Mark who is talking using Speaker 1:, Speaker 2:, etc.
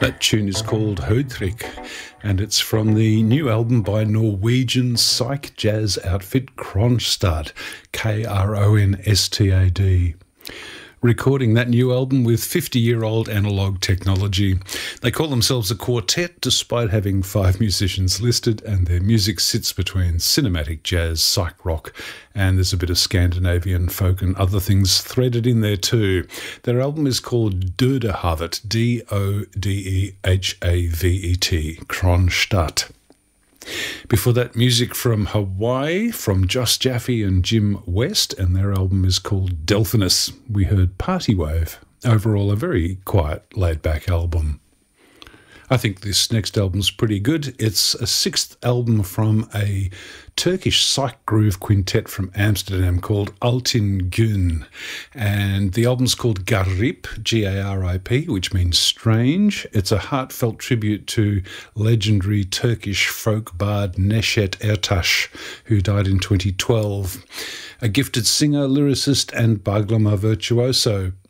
Speaker 1: That tune is called Hödrik, and it's from the new album by Norwegian psych jazz outfit Kronstad, Kronstad. Recording that new album with 50-year-old analog technology. They call themselves a quartet despite having 5 musicians listed, and their music sits between cinematic jazz, psych rock, and there's a bit of Scandinavian folk and other things threaded in there too. Their album is called Dodehavet, Dodehavet, Kronstad. Before that, music from Hawaii, from Josh Jaffe and Jim West, and their album is called Delphinus. We heard Party Wave. Overall, a very quiet, laid-back album. I think this next album's pretty good. It's a 6th album from a Turkish psych groove quintet from Amsterdam called Altin Gün. And the album's called Garip, G-A-R-I-P, which means strange. It's a heartfelt tribute to legendary Turkish folk bard Neşet Ertaş, who died in 2012. A gifted singer, lyricist and baglama virtuoso.